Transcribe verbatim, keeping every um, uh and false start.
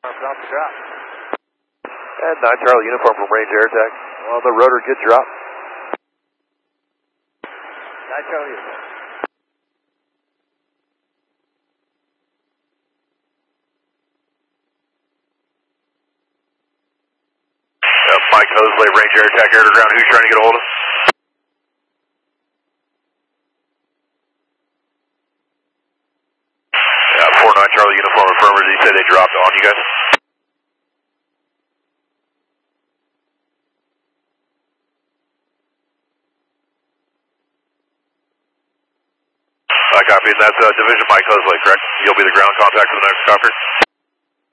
Off the drop. And nine Charlie uniform from Range Air Tech. Well, the rotor gets dropped. nine Charlie uniform. Uh, Mike Hosley, Range Air Tech, air to ground. Who's trying to get a hold of? Yeah, four nine Charlie uniform affirmers. He said they dropped on you guys. I copy, and that's uh, Division Mike Hosley, correct? You'll be the ground contact for the next copter?